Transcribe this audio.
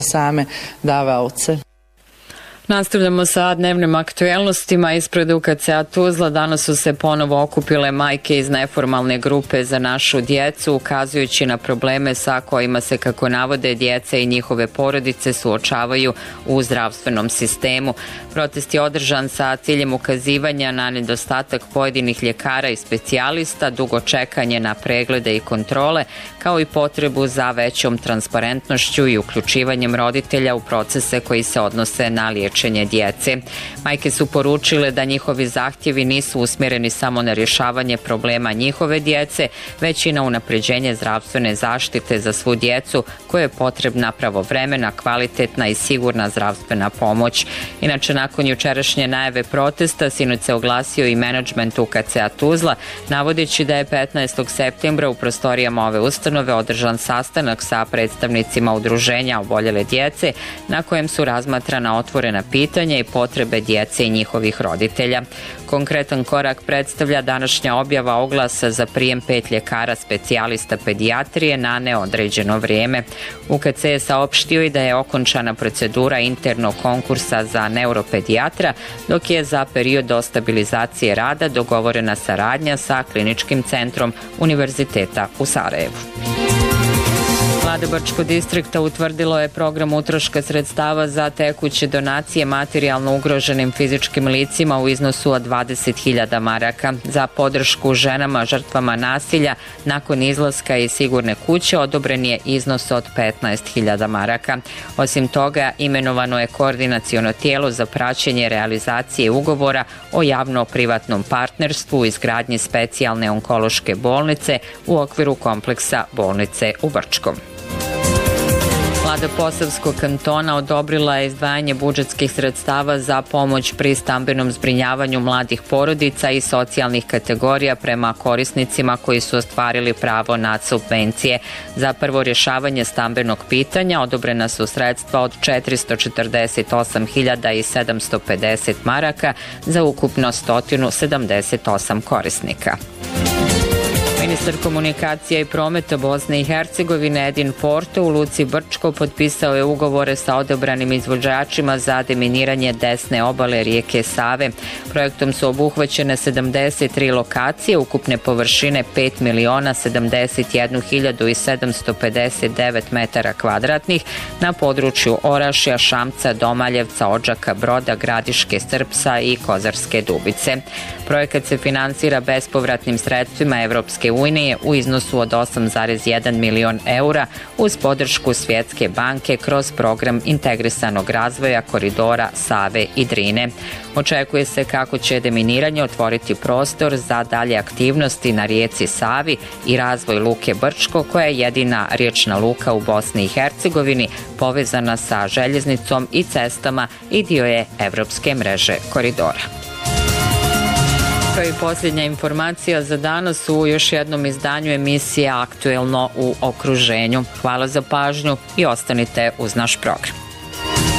same davaoce. Nastavljamo sa dnevnim aktuelnostima. Ispred UKC-a Tuzla danas su se ponovo okupile majke iz neformalne grupe za našu djecu, ukazujući na probleme sa kojima se, kako navode, djeca i njihove porodice suočavaju u zdravstvenom sistemu. Protest je održan sa ciljem ukazivanja na nedostatak pojedinih ljekara i specijalista, dugo čekanje na preglede i kontrole, kao i potrebu za većom transparentnošću i uključivanjem roditelja u procese koji se odnose na liječenje djece. Majke su poručile da njihovi zahtjevi nisu usmjereni samo na rješavanje problema njihove djece, već i na unapređenje zdravstvene zaštite za svu djecu kojoj je potrebna pravovremena, kvalitetna i sigurna zdravstvena pomoć. Inače, nakon jučerašnje najave protesta, sinoć se oglasio i menadžment UKC-a Tuzla, navodeći da je 15. septembra u prostorijama ove ustanove održan sastanak sa predstavnicima udruženja oboljele djece, na kojem su razmatrana otvorena pitanja i potrebe djece i njihovih roditelja. Konkretan korak predstavlja današnja objava oglasa za prijem 5 ljekara specijalista pedijatrije na neodređeno vrijeme. UKC je saopštio i da je okončana procedura internog konkursa za neuropedijatra, dok je za period stabilizacije rada dogovorena saradnja sa Kliničkim centrom Univerziteta u Sarajevu. Vlada Brčkog distrikta utvrdilo je program utroška sredstava za tekuće donacije materijalno ugroženim fizičkim licima u iznosu od 20.000 maraka. Za podršku ženama žrtvama nasilja nakon izlaska iz sigurne kuće odobren je iznos od 15.000 maraka. Osim toga, imenovano je koordinaciono tijelo za praćenje realizacije ugovora o javno-privatnom partnerstvu u izgradnji specijalne onkološke bolnice u okviru kompleksa bolnice u Brčkom. Vlada Posavskog kantona odobrila je izdvajanje budžetskih sredstava za pomoć pri stambenom zbrinjavanju mladih porodica i socijalnih kategorija prema korisnicima koji su ostvarili pravo na subvencije. Za prvo rješavanje stambenog pitanja odobrena su sredstva od 448.750 maraka za ukupno 178 korisnika. Ministar komunikacija i prometa Bosne i Hercegovine Edin Porto u luci Brčko potpisao je ugovore sa odabranim izvođačima za deminiranje desne obale rijeke Save. Projektom su obuhvaćene 73 lokacije ukupne površine 5.071.759 metara kvadratnih na području Orašja, Šamca, Domaljevca, Odžaka, Broda, Gradiške, Strpsa i Kozarske Dubice. Projekat se finansira bespovratnim sredstvima Evropske unije u iznosu od 8,1 milion eura uz podršku Svjetske banke kroz program integrisanog razvoja koridora Save i Drine. Očekuje se kako će deminiranje otvoriti prostor za dalje aktivnosti na rijeci Savi i razvoj luke Brčko, koja je jedina riječna luka u Bosni i Hercegovini povezana sa željeznicom i cestama i dio je evropske mreže koridora. I posljednja informacija za danas u još jednom izdanju emisije Aktuelno u okruženju. Hvala za pažnju i ostanite uz naš program.